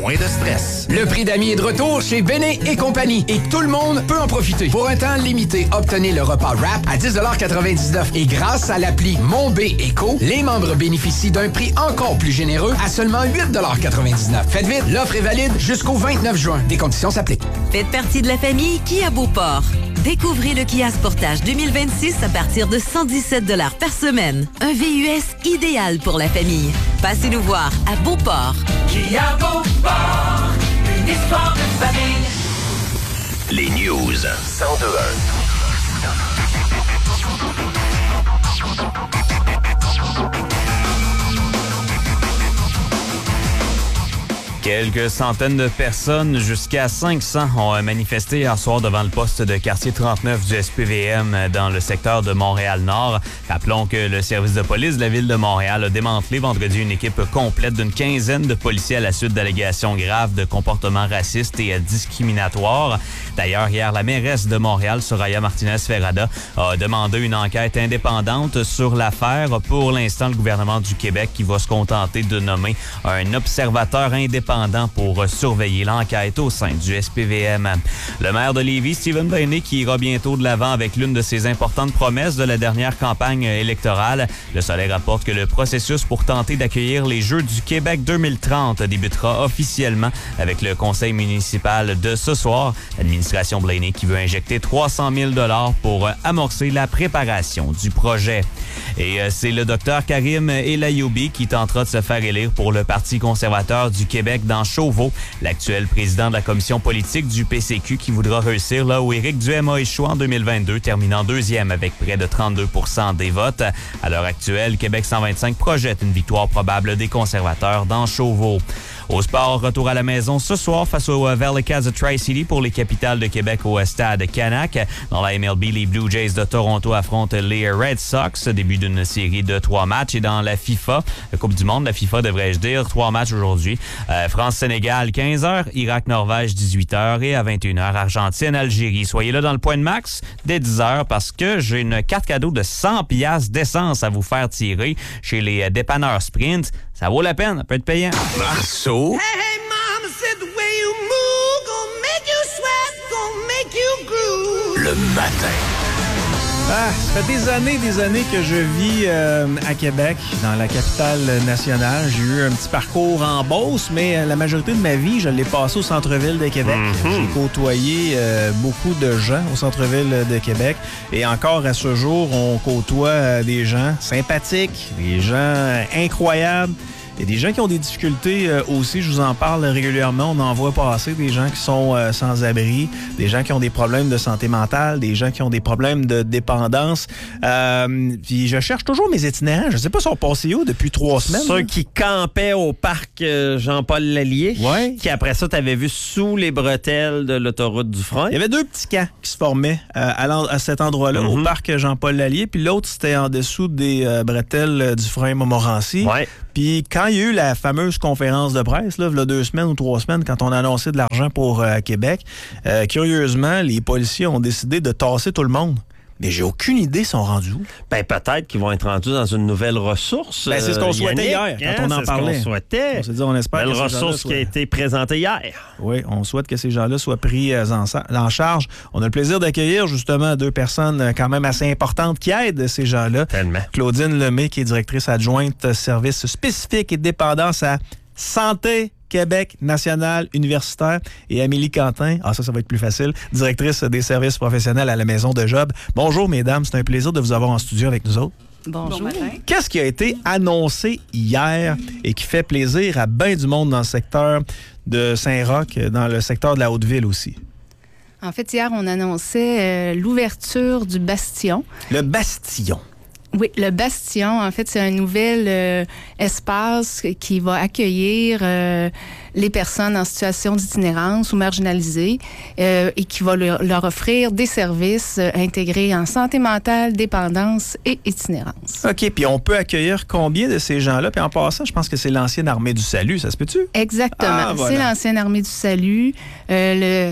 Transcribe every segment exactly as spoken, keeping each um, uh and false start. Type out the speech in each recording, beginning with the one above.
moins de stress. Le prix d'amis est de retour chez Béné et compagnie et tout le monde peut en profiter. Pour un temps limité, obtenez le repas wrap à dix quatre-vingt-dix-neuf et grâce à l'appli Mon B Eco, les membres bénéficient d'un prix encore plus généreux à seulement huit quatre-vingt-dix-neuf. Faites vite, l'offre est valide jusqu'au vingt-neuf juin. Des conditions s'appliquent. Faites partie de la famille Kia Beauport. Découvrez le Kia Sportage deux mille vingt-six à partir de cent dix-sept dollars par semaine. Un V U S idéal pour la famille. Passez nous voir à Beauport. Kia Beauport, une histoire de famille. Les news. cent deux un. Quelques centaines de personnes, jusqu'à cinq cents, ont manifesté hier soir devant le poste de quartier trente-neuf du S P V M dans le secteur de Montréal-Nord. Rappelons que le service de police de la ville de Montréal a démantelé vendredi une équipe complète d'une quinzaine de policiers à la suite d'allégations graves de comportements racistes et discriminatoires. D'ailleurs, hier, la mairesse de Montréal, Soraya Martinez-Ferrada, a demandé une enquête indépendante sur l'affaire. Pour l'instant, le gouvernement du Québec qui va se contenter de nommer un observateur indépendant pour surveiller l'enquête au sein du S P V M. Le maire de Lévis, Stephen Blaney, qui ira bientôt de l'avant avec l'une de ses importantes promesses de la dernière campagne électorale. Le Soleil rapporte que le processus pour tenter d'accueillir les Jeux du Québec deux mille trente débutera officiellement avec le conseil municipal de ce soir. L'administration Blaney qui veut injecter trois cent mille dollars pour amorcer la préparation du projet. Et c'est le docteur Karim Elayoubi qui tentera de se faire élire pour le Parti conservateur du Québec dans Chauveau, l'actuel président de la commission politique du P C Q qui voudra réussir là où Éric Duhem a échoué en deux mille vingt-deux, terminant deuxième avec près de trente-deux pour cent des votes. À l'heure actuelle, Québec cent vingt-cinq projette une victoire probable des conservateurs dans Chauveau. Au sport, retour à la maison ce soir face aux Valley Cats de Tri-City pour les Capitales de Québec au stade Canac. Dans la M L B, les Blue Jays de Toronto affrontent les Red Sox, début d'une série de trois matchs. Et dans la FIFA, la Coupe du Monde, la FIFA devrais-je dire, trois matchs aujourd'hui. Euh, France-Sénégal, quinze heures, Irak-Norvège, dix-huit heures et à vingt et une heures, Argentine-Algérie. Soyez là dans le point de max dès dix heures parce que j'ai une carte cadeau de cent piastres d'essence à vous faire tirer chez les dépanneurs Sprint. Ça vaut la peine, ça peut être payant. Marceau. Hey, hey, mama said the way you move, gonna make you sweat, gonna make you groove. Le matin. Ah, ça fait des années, des années que je vis euh, à Québec, dans la capitale nationale. J'ai eu un petit parcours en Beauce, mais euh, la majorité de ma vie, je l'ai passé au centre-ville de Québec. Mm-hmm. J'ai côtoyé euh, beaucoup de gens au centre-ville de Québec. Et encore à ce jour, on côtoie euh, des gens sympathiques, des gens incroyables. Il y a des gens qui ont des difficultés euh, aussi, je vous en parle régulièrement. On en voit passer des gens qui sont euh, sans abri, des gens qui ont des problèmes de santé mentale, des gens qui ont des problèmes de dépendance. Euh, puis je cherche toujours mes itinérants. Je sais pas si on passé où depuis trois semaines. Ceux qui campaient au parc euh, Jean-Paul Lallier, ouais. Qui après ça, t'avais vu sous les bretelles de l'autoroute du Frein. Il y avait deux petits camps qui se formaient euh, à, à cet endroit-là, mm-hmm. au parc Jean-Paul Lallier, puis l'autre, c'était en dessous des euh, bretelles du Frein Montmorency. Ouais. Puis quand il y a eu la fameuse conférence de presse, là, il y a deux semaines ou trois semaines, quand on a annoncé de l'argent pour euh, Québec, euh, curieusement, les policiers ont décidé de tasser tout le monde. Mais j'ai aucune idée ils sont rendus où. Ben peut-être qu'ils vont être rendus dans une nouvelle ressource. Ben, c'est ce qu'on euh, souhaitait Yannick, hier, quand hein, on en c'est parlait. Ce qu'on souhaitait. On s'est dit, on espère Belle que ces ressource soient... qui a été présentée hier. Oui, on souhaite que ces gens-là soient pris en, en charge. On a le plaisir d'accueillir justement deux personnes quand même assez importantes qui aident ces gens-là. Tellement. Claudine Lemay, qui est directrice adjointe services spécifiques et de dépendance à Santé Québec national universitaire, et Amélie Quentin, ah ça, ça va être plus facile, directrice des services professionnels à la Maison de Job. Bonjour, mesdames, c'est un plaisir de vous avoir en studio avec nous autres. Bonjour. Bon matin. Qu'est-ce qui a été annoncé hier et qui fait plaisir à bien du monde dans le secteur de Saint-Roch, dans le secteur de la Haute-Ville aussi? En fait, hier, on annonçait euh, l'ouverture du Bastion. Le Bastion. Oui, le Bastion, en fait, c'est un nouvel euh, espace qui va accueillir euh, les personnes en situation d'itinérance ou marginalisées euh, et qui va leur, leur offrir des services euh, intégrés en santé mentale, dépendance et itinérance. OK, puis on peut accueillir combien de ces gens-là? Puis en passant, je pense que c'est l'ancienne Armée du Salut, ça se peut-tu? Exactement, ah, voilà. C'est l'ancienne Armée du Salut. Euh, le...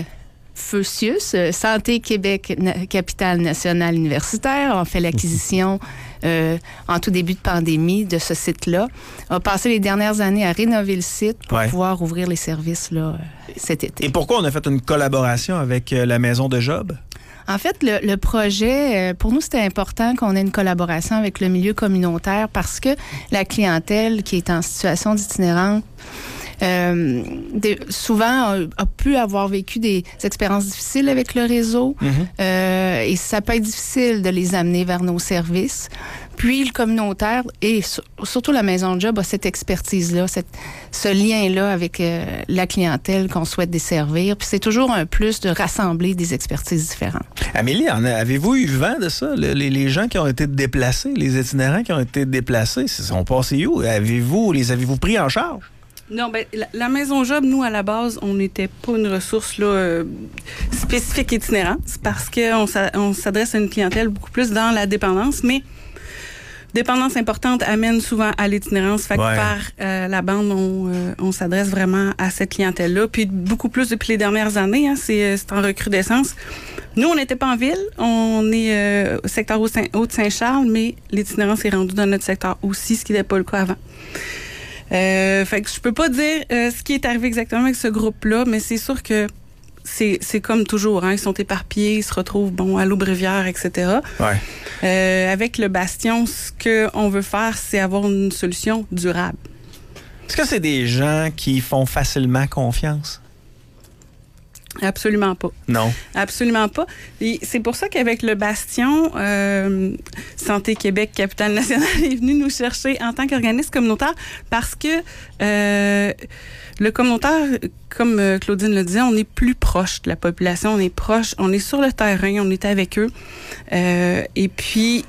Feucius, euh, Santé Québec, na- capitale nationale universitaire, a fait l'acquisition euh, en tout début de pandémie de ce site-là. On a passé les dernières années à rénover le site pour Ouais. pouvoir ouvrir les services là, euh, cet été. Et pourquoi on a fait une collaboration avec euh, la Maison de Job? En fait, le, le projet, euh, pour nous, c'était important qu'on ait une collaboration avec le milieu communautaire parce que la clientèle qui est en situation d'itinérance Euh, des, souvent a, a pu avoir vécu des expériences difficiles avec le réseau Mm-hmm. euh, et ça peut être difficile de les amener vers nos services. Puis le communautaire et sur, surtout la Maison de Job a cette expertise-là, cette, ce lien-là avec euh, la clientèle qu'on souhaite desservir. Puis c'est toujours un plus de rassembler des expertises différentes. Amélie, en a- avez-vous eu vent de ça? Le- les, les gens qui ont été déplacés, les itinérants qui ont été déplacés, ils sont passés où? Avez-vous, les avez-vous pris en charge? Non, ben, la, la Maison Job, nous, à la base, on n'était pas une ressource là, euh, spécifique itinérante parce qu'on s'a- on s'adresse à une clientèle beaucoup plus dans la dépendance, mais dépendance importante amène souvent à l'itinérance. Fait que Ouais. par euh, la bande, on, euh, on s'adresse vraiment à cette clientèle-là. Puis beaucoup plus depuis les dernières années, hein, c'est, c'est en recrudescence. Nous, on n'était pas en ville, on est euh, au secteur Haut-Saint-Charles, mais l'itinérance est rendue dans notre secteur aussi, ce qui n'était pas le cas avant. Euh, fait que je peux pas dire euh, ce qui est arrivé exactement avec ce groupe-là, mais c'est sûr que c'est, c'est comme toujours, hein, ils sont éparpillés, ils se retrouvent bon à l'Aube-Rivière, et cetera. Ouais. Euh, avec le Bastion, ce qu'on veut faire, c'est avoir une solution durable. Est-ce que c'est des gens qui font facilement confiance? Absolument pas. Non. Absolument pas. Et c'est pour ça qu'avec le Bastion, euh, Santé Québec, capitale nationale, est venu nous chercher en tant qu'organisme communautaire parce que euh, le communautaire, comme euh, Claudine le disait, on est plus proche de la population, on est proche, on est sur le terrain, on est avec eux. Euh, et puis,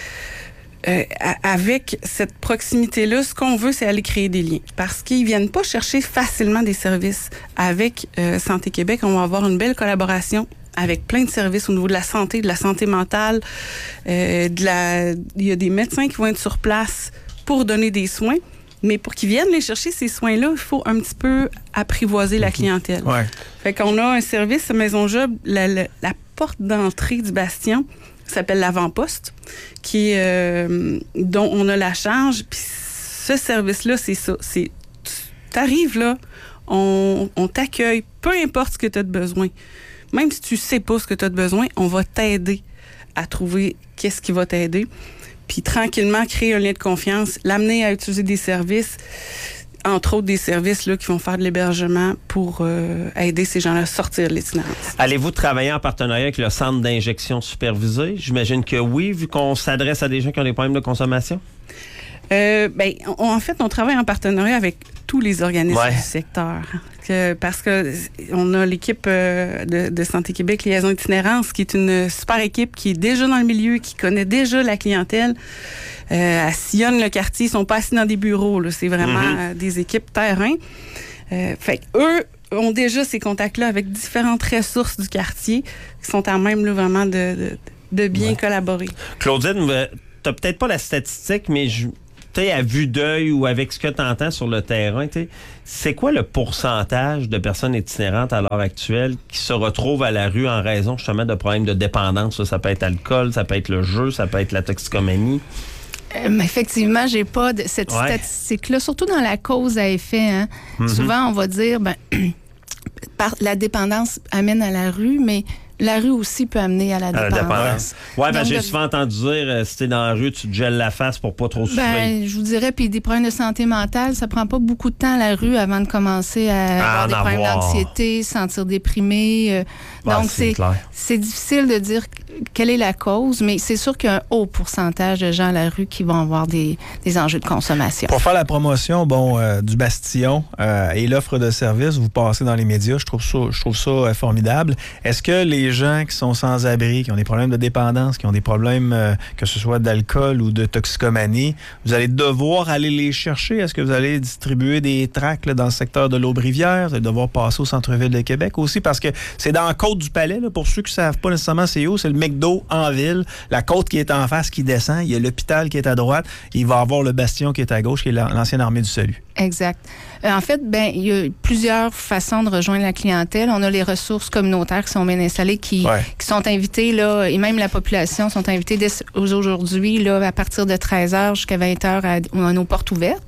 Euh, avec cette proximité-là, ce qu'on veut, c'est aller créer des liens. Parce qu'ils viennent pas chercher facilement des services. Avec euh, Santé Québec, on va avoir une belle collaboration avec plein de services au niveau de la santé, de la santé mentale. Euh, de la, il y a des médecins qui vont être sur place pour donner des soins. Mais pour qu'ils viennent les chercher, ces soins-là, il faut un petit peu apprivoiser la clientèle. Ouais. Fait qu'on a un service, Maison Job, la, la, la porte d'entrée du Bastion s'appelle l'avant-poste, qui est, euh, dont on a la charge. Puis ce service-là, c'est ça. C'est, tu arrives là, on, on t'accueille, peu importe ce que tu as de besoin. Même si tu sais pas ce que tu as de besoin, on va t'aider à trouver qu'est-ce qui va t'aider. Puis tranquillement, créer un lien de confiance, l'amener à utiliser des services, entre autres des services là, qui vont faire de l'hébergement pour euh, aider ces gens-là à sortir de l'itinérance. Allez-vous travailler en partenariat avec le centre d'injection supervisé? J'imagine que oui, vu qu'on s'adresse à des gens qui ont des problèmes de consommation. Euh, ben, on- en fait, on travaille en partenariat avec tous les organismes Ouais. du secteur. Que, parce que on a l'équipe euh, de, de Santé Québec Liaison Itinérance, qui est une super équipe qui est déjà dans le milieu, qui connaît déjà la clientèle. Euh, elle sillonne le quartier, ils sont pas assis dans des bureaux, là. C'est vraiment Mm-hmm. euh, des équipes terrain. Euh, fait eux ont déjà ces contacts-là avec différentes ressources du quartier qui sont à même là, vraiment de, de, de bien Ouais. collaborer. Claudine, euh, t'as peut-être pas la statistique, mais je, t'sais, à vue d'œil ou avec ce que tu entends sur le terrain, t'sais, c'est quoi le pourcentage de personnes itinérantes à l'heure actuelle qui se retrouvent à la rue en raison justement de problèmes de dépendance? Ça, ça peut être l'alcool, ça peut être le jeu, ça peut être la toxicomanie. Euh, mais effectivement, j'ai pas de cette Ouais. statistique-là, surtout dans la cause à effet. Hein. Mm-hmm. Souvent, on va dire, ben, par, la dépendance amène à la rue, mais la rue aussi peut amener à la À la dépendance. dépendance. Ouais, ben Donc, j'ai le- souvent entendu dire, euh, si t'es dans la rue, tu te gèles la face pour pas trop souffrir. Ben, je vous dirais, puis des problèmes de santé mentale, ça prend pas beaucoup de temps à la rue avant de commencer à À avoir en des problèmes avoir. d'anxiété, se sentir déprimé. euh, Ah, donc, c'est c'est clair. c'est difficile de dire quelle est la cause, mais c'est sûr qu'il y a un haut pourcentage de gens à la rue qui vont avoir des, des enjeux de consommation. Pour faire la promotion bon, euh, du Bastion euh, et l'offre de services, vous passez dans les médias, je trouve ça, je trouve ça euh, formidable. Est-ce que les gens qui sont sans-abri, qui ont des problèmes de dépendance, qui ont des problèmes, euh, que ce soit d'alcool ou de toxicomanie, vous allez devoir aller les chercher? Est-ce que vous allez distribuer des tracts là, dans le secteur de l'Aube-Rivière? Vous allez devoir passer au centre-ville de Québec aussi? Parce que c'est dans la Côte-du-Palais, là, pour ceux qui ne savent pas nécessairement c'est où, c'est le McDo en ville, la côte qui est en face qui descend, il y a l'hôpital qui est à droite, et il va y avoir le bastion qui est à gauche, qui est l'ancienne armée du salut. Exact. Euh, en fait, ben il y a plusieurs façons de rejoindre la clientèle. On a les ressources communautaires qui sont bien installées, qui, ouais. qui sont invitées, là, et même la population sont invitées dès aujourd'hui, là, à partir de treize heures jusqu'à vingt heures à, à nos portes ouvertes.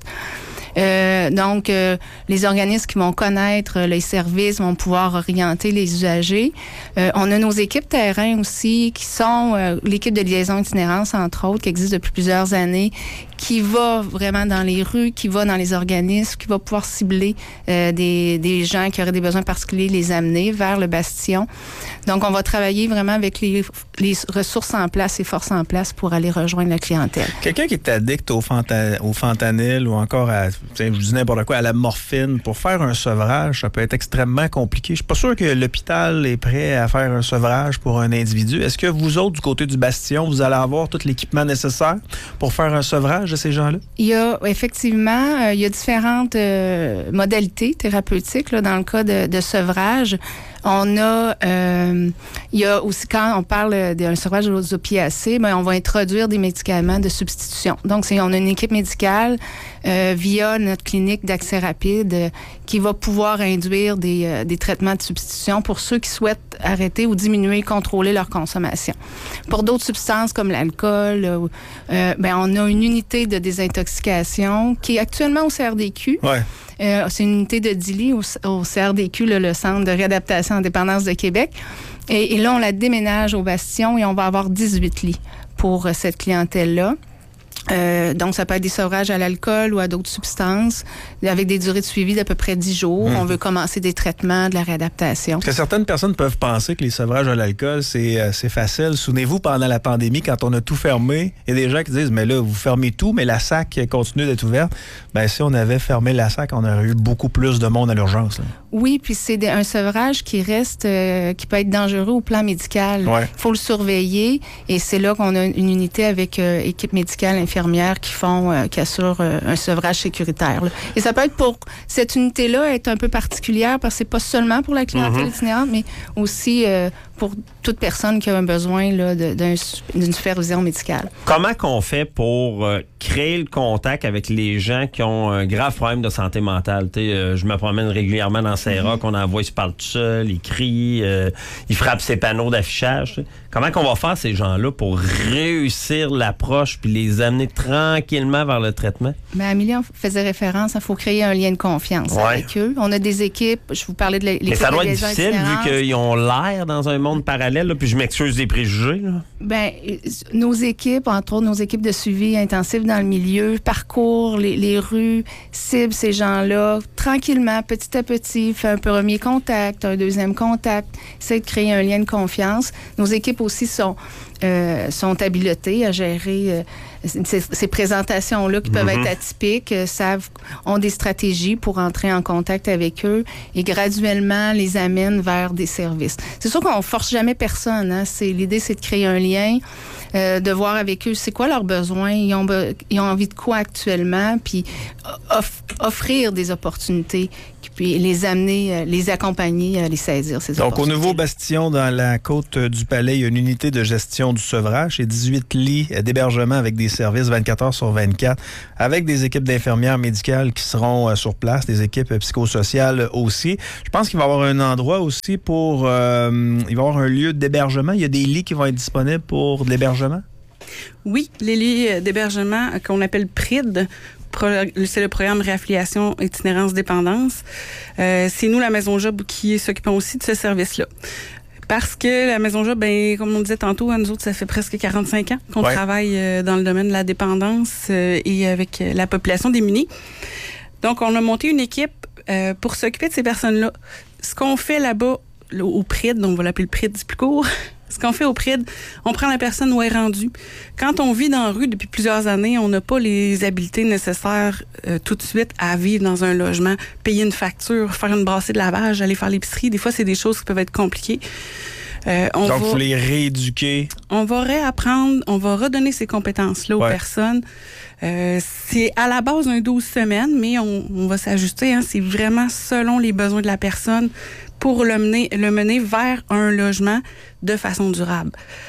Euh, donc, euh, les organismes qui vont connaître les services vont pouvoir orienter les usagers. Euh, on a nos équipes terrain aussi, qui sont euh, l'équipe de liaison itinérance, entre autres, qui existe depuis plusieurs années, qui va vraiment dans les rues, qui va dans les organismes, qui va pouvoir cibler euh, des, des gens qui auraient des besoins particuliers, les amener vers le bastion. Donc, on va travailler vraiment avec les, les ressources en place et forces en place pour aller rejoindre la clientèle. Quelqu'un qui est addict au, fenta- au fentanyl ou encore à, je dis n'importe quoi, à la morphine, pour faire un sevrage, ça peut être extrêmement compliqué. Je suis pas sûr que l'hôpital est prêt à faire un sevrage pour un individu. Est-ce que vous autres, du côté du bastion, vous allez avoir tout l'équipement nécessaire pour faire un sevrage de ces gens-là? Il y a effectivement, euh, il y a différentes euh, modalités thérapeutiques là, dans le cas de, de sevrage. On a, euh, il y a aussi, quand on parle d'un sevrage aux opiacés, ben, on va introduire des médicaments de substitution. Donc, c'est, on a une équipe médicale euh, via notre clinique d'accès rapide euh, qui va pouvoir induire des, euh, des traitements de substitution pour ceux qui souhaitent arrêter ou diminuer, contrôler leur consommation. Pour d'autres substances comme l'alcool, euh, euh, ben, on a une unité de désintoxication qui est actuellement au C R D Q. Ouais. Euh, c'est une unité de dix lits au, au C R D Q, là, le Centre de réadaptation en dépendance de Québec. Et, et là, on la déménage au Bastion et on va avoir dix-huit lits pour euh, cette clientèle-là. Euh, donc, ça peut être des sevrages à l'alcool ou à d'autres substances, avec des durées de suivi d'à peu près dix jours. Mmh. On veut commencer des traitements, de la réadaptation. Parce que certaines personnes peuvent penser que les sevrages à l'alcool, c'est, euh, c'est facile. Souvenez-vous, pendant la pandémie, quand on a tout fermé, il y a des gens qui disent, mais là, vous fermez tout, mais la S A C continue d'être ouverte. Bien, si on avait fermé la S A C, on aurait eu beaucoup plus de monde à l'urgence. Là. Oui, puis c'est des, un sevrage qui reste, euh, qui peut être dangereux au plan médical. Il ouais. faut le surveiller et c'est là qu'on a une unité avec euh, équipe médicale infirmière qui font, euh, qui assurent euh, un sevrage sécuritaire. Là. Et ça peut être pour cette unité-là être un peu particulière parce que c'est pas seulement pour la clientèle mm-hmm. itinérante, mais aussi euh, pour toute personne qui a un besoin là, de, d'un, d'une supervision médicale. Comment qu'on fait pour euh, créer le contact avec les gens qui ont un grave problème de santé mentale? T'sais, euh, je me promène régulièrement dans Saint-Roch, mm-hmm. on en voit, il se parle tout seul, il crie, euh, il frappe ses panneaux d'affichage. T'sais. Comment qu'on va faire ces gens-là pour réussir l'approche puis les amener tranquillement vers le traitement? Bien, Amélie, on faisait référence, il faut créer un lien de confiance ouais. avec eux. On a des équipes, je vous parlais de l'équipe. Mais ça doit être difficile vu qu'ils ont l'air dans un monde parallèle, là, puis je m'excuse des préjugés. Là. Bien, nos équipes, entre autres nos équipes de suivi intensif dans le milieu, parcourent les, les rues, ciblent ces gens-là tranquillement, petit à petit, fait un premier contact, un deuxième contact, essaie de créer un lien de confiance. Nos équipes aussi sont, euh, sont habilotées à gérer euh, ces, ces présentations-là qui peuvent mm-hmm. être atypiques, euh, savent, ont des stratégies pour entrer en contact avec eux et graduellement les amènent vers des services. C'est sûr qu'on force jamais personne. Hein? C'est, l'idée, c'est de créer un lien, euh, de voir avec eux c'est quoi leurs besoins, ils ont, be- ils ont envie de quoi actuellement, puis off- offrir des opportunités, puis les amener, les accompagner, les saisir, ces Donc, au nouveau bastion, dans la côte du Palais, il y a une unité de gestion du sevrage et dix-huit lits d'hébergement avec des services vingt-quatre heures sur vingt-quatre, avec des équipes d'infirmières médicales qui seront euh, sur place, des équipes psychosociales aussi. Je pense qu'il va y avoir un endroit aussi pour... Euh, il va y avoir un lieu d'hébergement. Il y a des lits qui vont être disponibles pour de l'hébergement? Oui, les lits d'hébergement qu'on appelle P R I D, c'est le programme Réaffiliation Itinérance Dépendance. Euh, c'est nous, la Maison Job, qui s'occupons aussi de ce service-là. Parce que la Maison Job, ben, comme on disait tantôt, à nous autres, ça fait presque quarante-cinq ans qu'on ouais. travaille euh, dans le domaine de la dépendance euh, et avec euh, la population démunie. Donc, on a monté une équipe euh, pour s'occuper de ces personnes-là. Ce qu'on fait là-bas, au P R I D, on va l'appeler le P R I D plus court, ce qu'on fait au P R I D, on prend la personne où elle est rendue. Quand on vit dans la rue depuis plusieurs années, on n'a pas les habiletés nécessaires euh, tout de suite à vivre dans un logement, payer une facture, faire une brassée de lavage, aller faire l'épicerie. Des fois, c'est des choses qui peuvent être compliquées. Euh, on Donc, il va, faut les rééduquer. On va réapprendre, on va redonner ces compétences-là aux ouais. personnes. Euh, c'est à la base un douze semaines, mais on, on va s'ajuster. Hein, c'est vraiment selon les besoins de la personne pour le mener, le mener vers un logement de façon durable.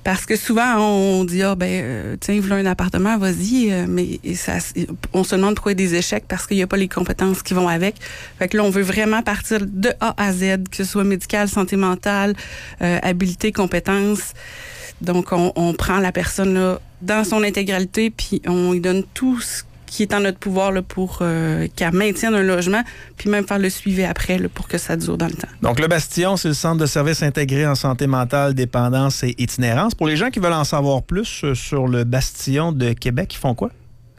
Parce que souvent, on dit, ah, ben, euh, tiens, il voulait un appartement, vas-y, euh, mais ça, on se demande pourquoi il y a des échecs parce qu'il n'y a pas les compétences qui vont avec. Fait que là, on veut vraiment partir de A à Z, que ce soit médical, santé mentale, euh, habileté, compétences. Donc, on, on prend la personne là, dans son intégralité, puis on lui donne tout ce qui est en notre pouvoir là, pour euh, qu'elle maintienne un logement, puis même faire le suivi après là, pour que ça dure dans le temps. Donc, le Bastion, c'est le centre de services intégré en santé mentale, dépendance et itinérance. Pour les gens qui veulent en savoir plus euh, sur le Bastion de Québec, ils font quoi?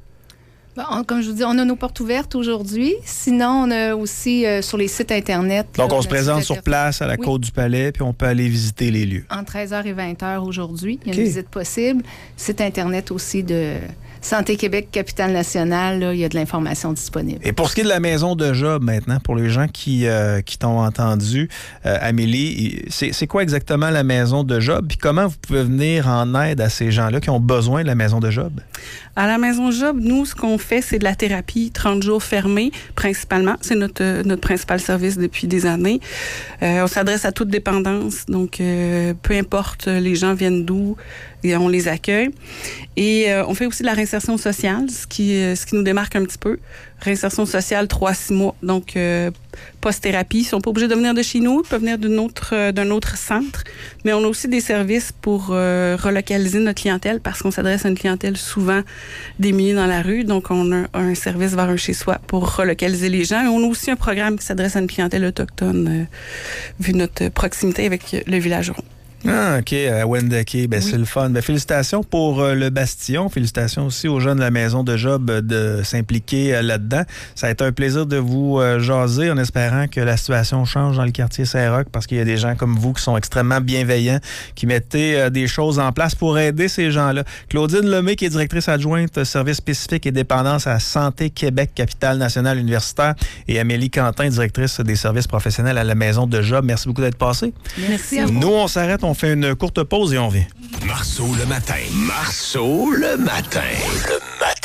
Bon, comme je vous dis, on a nos portes ouvertes aujourd'hui. Sinon, on a aussi euh, sur les sites Internet. Donc, là, on se présente sur place à la oui. Côte-du-Palais, puis on peut aller visiter les lieux. Entre treize heures et vingt heures aujourd'hui. Il y a Okay. une visite possible. Site Internet aussi de Santé Québec, Capitale Nationale. Là, il y a de l'information disponible. Et pour ce qui est de la maison de job maintenant, pour les gens qui, euh, qui t'ont entendu, euh, Amélie, c'est, c'est quoi exactement la maison de job? Puis comment vous pouvez venir en aide à ces gens-là qui ont besoin de la maison de job? À la Maison Job, nous, ce qu'on fait, c'est de la thérapie trente jours fermée, principalement. C'est notre, euh, notre principal service depuis des années. Euh, on s'adresse à toute dépendance, donc euh, peu importe les gens viennent d'où, et on les accueille. Et euh, on fait aussi de la réinsertion sociale, ce qui, euh, ce qui nous démarque un petit peu. Réinsertion sociale, trois à six mois. Donc, euh, post-thérapie. Ils ne sont pas obligés de venir de chez nous, ils peuvent venir d'une autre, euh, d'un autre centre. Mais on a aussi des services pour euh, relocaliser notre clientèle parce qu'on s'adresse à une clientèle souvent démunie dans la rue. Donc, on a un service vers un chez-soi pour relocaliser les gens. Et on a aussi un programme qui s'adresse à une clientèle autochtone, euh, vu notre proximité avec le village rond. Ah, OK, à Wendake, ben, oui. C'est le fun. Ben, félicitations pour euh, le Bastion. Félicitations aussi aux jeunes de la Maison de Job de s'impliquer euh, là-dedans. Ça a été un plaisir de vous euh, jaser en espérant que la situation change dans le quartier Saint-Roch parce qu'il y a des gens comme vous qui sont extrêmement bienveillants, qui mettaient euh, des choses en place pour aider ces gens-là. Claudine Lemay, qui est directrice adjointe services spécifiques et dépendance à Santé Québec, Capitale Nationale Universitaire, et Amélie Quentin, directrice des services professionnels à la Maison de Job. Merci beaucoup d'être passé. Merci à vous. Nous, on s'arrête, on fait une courte pause et on vient. Marceau le matin. Marceau le matin. Le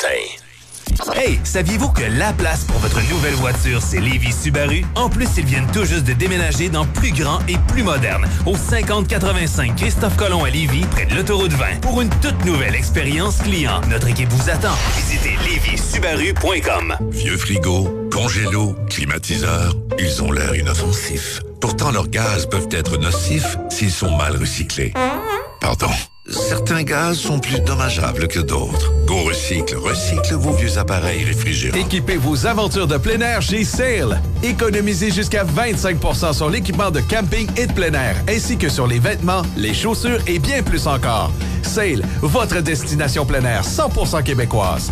matin. Hey, saviez-vous que la place pour votre nouvelle voiture, c'est Lévis Subaru? En plus, ils viennent tout juste de déménager dans plus grand et plus moderne, au cinquante quatre-vingt-cinq Christophe Colomb à Lévis, près de l'autoroute vingt, pour une toute nouvelle expérience client. Notre équipe vous attend. Visitez lévis subaru point com. Vieux frigo, congélo, climatiseur, ils ont l'air inoffensifs. Pourtant, leurs gaz peuvent être nocifs s'ils sont mal recyclés. Pardon. Certains gaz sont plus dommageables que d'autres. Go Recycle recycle vos vieux appareils réfrigérants. Équipez vos aventures de plein air chez Sail. Économisez jusqu'à vingt-cinq pour cent sur l'équipement de camping et de plein air, ainsi que sur les vêtements, les chaussures et bien plus encore. Sail, votre destination plein air cent pour cent québécoise.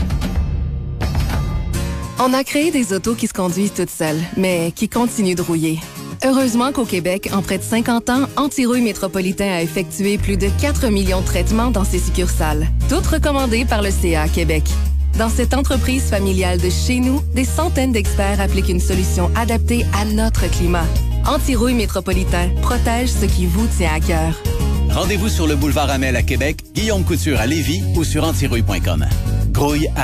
On a créé des autos qui se conduisent toutes seules, mais qui continuent de rouiller. Heureusement qu'au Québec, en près de cinquante ans, Antirouille Métropolitain a effectué plus de quatre millions de traitements dans ses succursales, toutes recommandées par le C A Québec. Dans cette entreprise familiale de chez nous, des centaines d'experts appliquent une solution adaptée à notre climat. Antirouille Métropolitain protège ce qui vous tient à cœur. Rendez-vous sur le boulevard Amel à Québec, Guillaume Couture à Lévis ou sur antirouille point com. Grouille à